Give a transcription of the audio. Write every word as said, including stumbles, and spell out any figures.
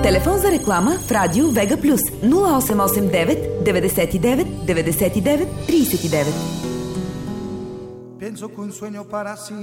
Телефон за реклама в Радио Вега Плюс нула осем осем девет деветдесет и девет деветдесет и девет тридесет и девет. Pienso que un sueño para